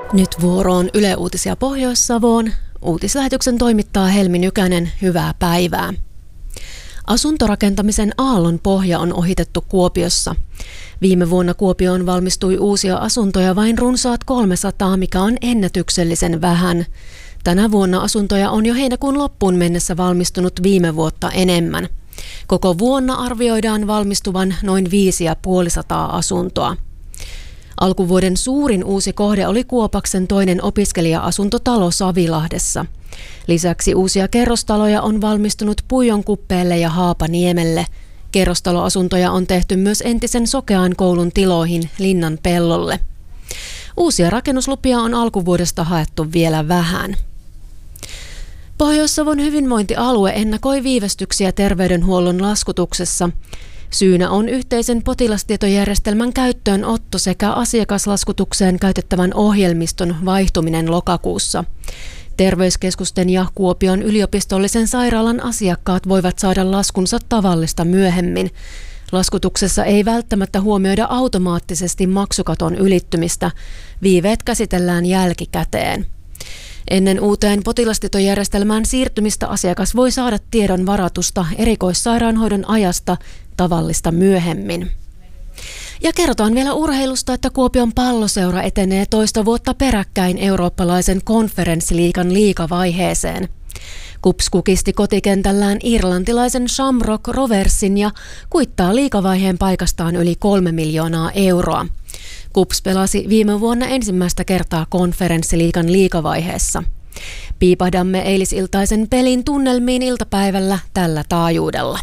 Nyt vuoroon Yle Uutisia Pohjois-Savoon. Uutislähetyksen toimittaa Helmi Nykänen. Hyvää päivää. Asuntorakentamisen aallon pohja on ohitettu Kuopiossa. Viime vuonna Kuopioon valmistui uusia asuntoja vain runsaat 300, mikä on ennätyksellisen vähän. Tänä vuonna asuntoja on jo heinäkuun loppuun mennessä valmistunut viime vuotta enemmän. Koko vuonna arvioidaan valmistuvan noin 550 asuntoa. Alkuvuoden suurin uusi kohde oli Kuopaksen toinen opiskelija-asuntotalo Savilahdessa. Lisäksi uusia kerrostaloja on valmistunut Puijonkuppeelle ja Haapaniemelle. Kerrostaloasuntoja on tehty myös entisen Sokean koulun tiloihin Linnan pellolle. Uusia rakennuslupia on alkuvuodesta haettu vielä vähän. Pohjois-Savon hyvinvointialue ennakoi viivästyksiä terveydenhuollon laskutuksessa. Syynä on yhteisen potilastietojärjestelmän käyttöönotto sekä asiakaslaskutukseen käytettävän ohjelmiston vaihtuminen lokakuussa. Terveyskeskusten ja Kuopion yliopistollisen sairaalan asiakkaat voivat saada laskunsa tavallista myöhemmin. Laskutuksessa ei välttämättä huomioida automaattisesti maksukaton ylittymistä. Viiveet käsitellään jälkikäteen. Ennen uuteen potilastietojärjestelmään siirtymistä asiakas voi saada tiedon varatusta erikoissairaanhoidon ajasta tavallista myöhemmin. Ja kerrotaan vielä urheilusta, että Kuopion Palloseura etenee toista vuotta peräkkäin eurooppalaisen konferenssiliigan liigavaiheeseen. KuPS kukisti kotikentällään irlantilaisen Shamrock Roversin ja kuittaa liigavaiheen paikastaan yli 3 miljoonaa euroa. KuPS pelasi viime vuonna ensimmäistä kertaa konferenssiliigan liigavaiheessa. Piipahdamme eilisiltaisen pelin tunnelmiin iltapäivällä tällä taajuudella.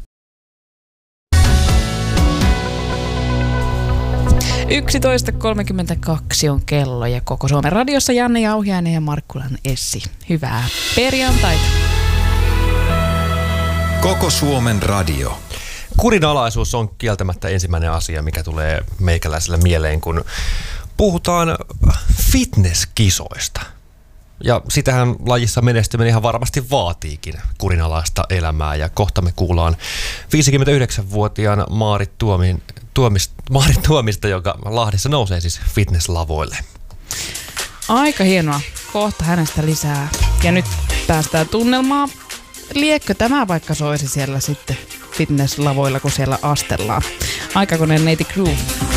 – 11.32 on kello ja Koko Suomen radiossa Janne Jauhiainen ja Markkulan Essi. Hyvää perjantaita. Koko Suomen radio. Kurinalaisuus on kieltämättä ensimmäinen asia, mikä tulee meikäläiselle mieleen, kun puhutaan fitnesskisoista. Ja sitähän lajissa menestyminen ihan varmasti vaatiikin kurinalaista elämää. Ja kohta me kuullaan 59-vuotiaan Maarit Tuomista, joka Lahdessa nousee siis fitnesslavoille. Aika hienoa. Kohta hänestä lisää. Ja nyt päästään tunnelmaan. Liekkö tämä vaikka soisi siellä sitten fitnesslavoilla, kun siellä astellaan? Aikakoneen neiti Groove.